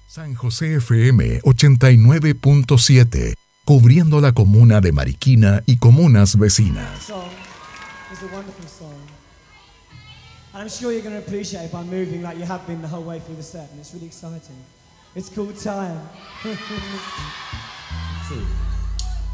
San José FM 89.7, cubriendo la comuna de Mariquina y comunas vecinas. It's a wonderful song. And I'm sure you're going to appreciate it by moving like you have been the whole way through the set, and it's really exciting. It's called Time. 2